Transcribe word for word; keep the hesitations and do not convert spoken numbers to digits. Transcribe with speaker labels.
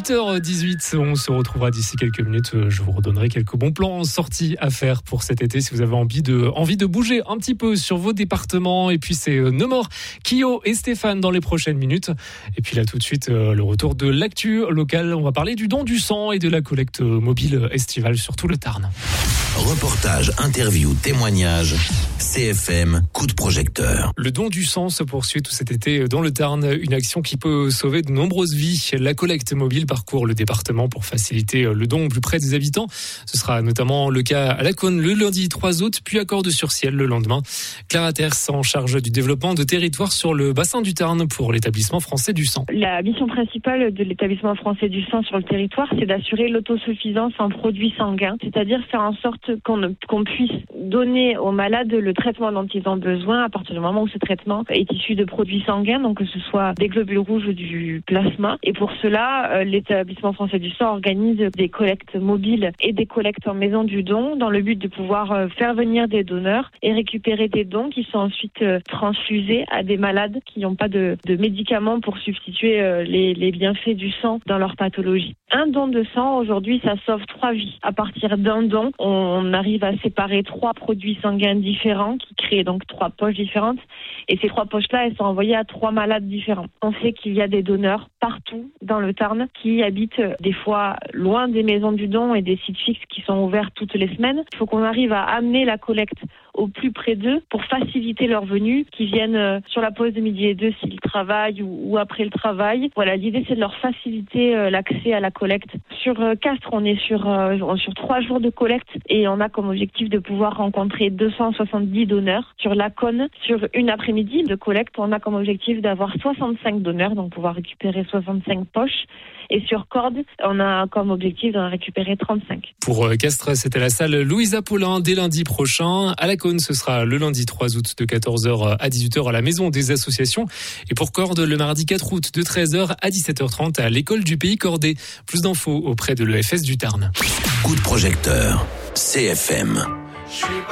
Speaker 1: huit heures dix-huit, on se retrouvera d'ici quelques minutes. Je vous redonnerai quelques bons plans sorties à faire pour cet été si vous avez envie de, envie de bouger un petit peu sur vos départements. Et puis c'est No More, Kyo et Stéphane dans les prochaines minutes. Et puis là tout de suite, le retour de l'actu locale. On va parler du don du sang et de la collecte mobile estivale sur tout le Tarn.
Speaker 2: Reportage, interview, témoignage, C F M, coup de projecteur.
Speaker 1: Le don du sang se poursuit tout cet été dans le Tarn, une action qui peut sauver de nombreuses vies. La collecte mobile parcourt le département pour faciliter le don au plus près des habitants. Ce sera notamment le cas à Laconne le lundi trois août, puis à Cordes-sur-Ciel le lendemain. Clara Terce en charge du développement de territoire sur le bassin du Tarn pour l'établissement français du sang.
Speaker 3: La mission principale de l'établissement français du sang sur le territoire, c'est d'assurer l'autosuffisance en produits sanguins, c'est-à-dire faire en sorte qu'on, qu'on puisse donner aux malades le traitement dont ils ont besoin à partir du moment où ce traitement est issu de produits sanguins, donc que ce soit des globules rouges ou du plasma. Et pour cela, euh, l'établissement français du sang organise des collectes mobiles et des collectes en maison du don dans le but de pouvoir euh, faire venir des donneurs et récupérer des dons qui sont ensuite euh, transfusés à des malades qui n'ont pas de, de médicaments pour substituer euh, les, les bienfaits du sang dans leur pathologie. Un don de sang, aujourd'hui, ça sauve trois vies. À partir d'un don, on arrive à séparer trois produits sanguins différents qui créent donc trois poches différentes. Et ces trois poches-là, elles sont envoyées à trois malades différents. On sait qu'il y a des donneurs partout dans le Tarn qui habitent des fois loin des maisons du don et des sites fixes qui sont ouverts toutes les semaines. Il faut qu'on arrive à amener la collecte au plus près d'eux pour faciliter leur venue, qui viennent sur la pause de midi et deux s'ils travaillent ou, ou après le travail. Voilà, l'idée c'est de leur faciliter euh, l'accès à la collecte. Sur euh, Castres, on est sur, euh, sur trois jours de collecte et on a comme objectif de pouvoir rencontrer deux cent soixante-dix donneurs. Sur Laconne, sur une après-midi de collecte, on a comme objectif d'avoir soixante-cinq donneurs, donc pouvoir récupérer soixante-cinq poches. Et sur Cordes, on a comme objectif d'en récupérer trente-cinq.
Speaker 1: Pour Castres, c'était la salle Louisa Paulin dès lundi prochain. À Laconne, ce sera le lundi trois août de quatorze heures à dix-huit heures à la Maison des Associations. Et pour Cordes, le mardi quatre août de treize heures à dix-sept heures trente à l'École du Pays Cordais. Plus d'infos auprès de l'E F S du Tarn.
Speaker 2: Coup de projecteur, C F M.